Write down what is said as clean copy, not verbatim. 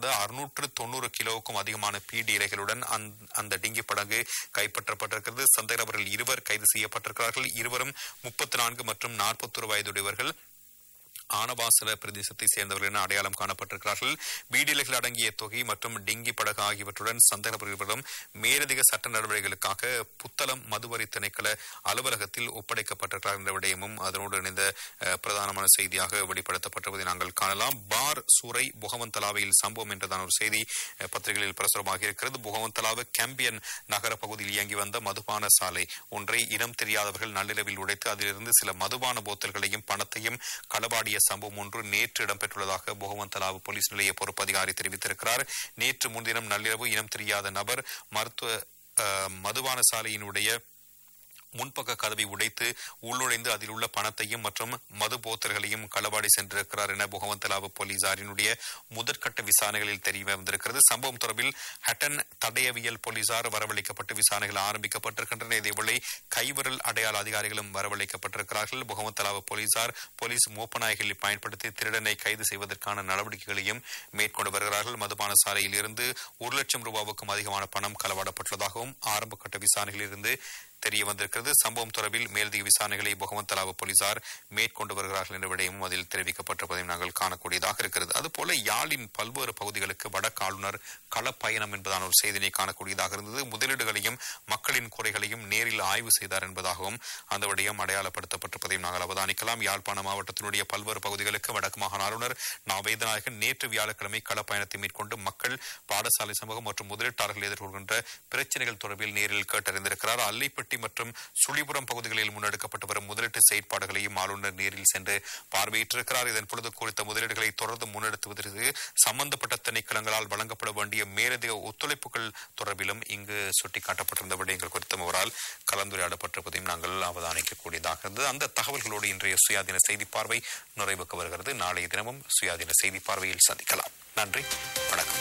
வந்த 690 கிலோவுக்கும் அதிகமான பீடி இலைகளுடன் அந்த டிங்கி படகு கைப்பற்றப்பட்டிருக்கிறது. சந்தேக நபர்கள் 2 கைது செய்யப்பட்டிருக்கிறார்கள். இருவரும் 34 மற்றும் 41 வயதுடையவர்கள். ஆனவாசல பிரதேசத்தை சேர்ந்தவர்கள் என அடையாளம் காணப்பட்டிருக்கிறார்கள். பீடிலைகள் அடங்கிய தொகை மற்றும் டிங்கி படகு ஆகியவற்றுடன் சந்தேக நபர்களிடம் மேலதிக சட்ட நடவடிக்கைகளுக்காக புத்தளம் மதுவரி திணைக்கள அலுவலகத்தில் ஒப்படைக்கப்பட்டிருக்கிறார் என்ற விடயமும் அதனோடு இணைந்த பிரதானமான செய்தியாக வெளிப்படுத்தப்பட்டிருப்பதை நாங்கள் காணலாம். பார் சூறை புகவந்தலாவையில் சம்பவம் என்றதான ஒரு செய்தி பத்திரிகைகளில் பிரசுரமாக இருக்கிறது. புகவந்தலாவு கேம்பியன் நகர பகுதியில் இயங்கி வந்த மதுபான சாலை ஒன்றை இனம் தெரியாதவர்கள் நள்ளிரவில் உடைத்து அதிலிருந்து சில மதுபான போத்தல்களையும் பணத்தையும் களவாடிய சம்பவம் ஒன்று நேற்று இடம்பெற்றுள்ளதாக புகவந்தலாவு போலீஸ் நிலைய பொறுப்பு அதிகாரி தெரிவித்திருக்கிறார். நேற்று முன்தினம் நள்ளிரவு இனம் தெரியாத நபர் மதுபான சாலையினுடைய முன்பக்க கதவை உடைத்து உள்நுழைந்து அதில் உள்ள பணத்தையும் மற்றும் மது போத்தல்களையும் களவாடி சென்றிருக்கிறார் என புகவந்தலாவு போலீசாரினுடைய முதற்கட்ட விசாரணைகளில் தெரிய வந்திருக்கிறது. சம்பவம் தொடர்பில் ஹட்டன் தடயவியல் போலீசார் வரவழைக்கப்பட்டு விசாரணைகள் ஆரம்பிக்கப்பட்டிருக்கின்றன. இதேவேளை கைவிரல் அடையாள அதிகாரிகளும் வரவழைக்கப்பட்டிருக்கிறார்கள். புகவந்தலாவு போலீஸ் மோப்பநாயகளை பயன்படுத்தி திருடனை கைது செய்வதற்கான நடவடிக்கைகளையும் மேற்கொண்டு வருகிறார்கள். மதுபான சாலையில் இருந்து 1 லட்சம் ரூபாவுக்கும் அதிகமான பணம் களவாடப்பட்டுள்ளதாகவும் ஆரம்ப கட்ட விசாரணைகளில் இருந்து தெரிய வந்திருக்கிறது. சம்பவம் தொடர்பில் மேலதிக விசாரணைகளை புகவந்தலாவு போலீசார் மேற்கொண்டு வருகிறார்கள் என்ற விடயமும் அதில் தெரிவிக்கப்பட்டிருப்பதையும் நாங்கள் காணக்கூடியதாக இருக்கிறது. அதுபோல யாழின் பல்வேறு பகுதிகளுக்கு வடக்கு ஆளுநர் களப்பயணம் என்பதான ஒரு செய்தியை காணக்கூடியதாக இருந்தது. முதலீடுகளையும் மக்களின் குறைகளையும் நேரில் ஆய்வு செய்தார் என்பதாகவும் அந்த விடயம் அடையாளப்படுத்தப்பட்டிருப்பதையும் நாங்கள் அவதானிக்கலாம். யாழ்ப்பாண மாவட்டத்தினுடைய பல்வேறு பகுதிகளுக்கு வடக்கு மாகாண ஆளுநர் வேதநாயகன் நேற்று வியாழக்கிழமை களப்பயணத்தை மேற்கொண்டு மக்கள், பாடசாலை சமூகம் மற்றும் முதலீட்டாளர்கள் எதிர்கொள்கின்ற பிரச்சனைகள் தொடர்பில் நேரில் கேட்டறிந்திருக்கிறார். அல்லைப்பட்டி மற்றும் சுழிபுரம் பகுதிகளில் முன்னெடுக்கப்பட்டு வரும் முதலீட்டு செயற்பாடுகளையும் ஆளுநர் நேரில் சென்று பார்வையிட்டிருக்கிறார். இதன் பொழுது குறித்த முதலீடுகளை தொடர்ந்து முன்னெடுத்துவதற்கு சம்பந்தப்பட்ட திணைக்களங்களால் வழங்கப்பட வேண்டிய மேலதிக ஒத்துழைப்புகள் தொடர்பிலும் இங்கு சுட்டிக்காட்டப்பட்டிருந்த விடயங்கள் குறித்தும் அவரால் கலந்துரையாடப்பட்டிருப்பதையும் நாங்கள் அவதானிக்கக்கூடியதாக இருந்தது. அந்த தகவல்களோடு இன்றைய சுயாதீன செய்தி பார்வை நிறைவுக்கு வருகிறது. நாளைய தினமும் சுயாதீன செய்தி பார்வையில் சந்திக்கலாம். நன்றி, வணக்கம்.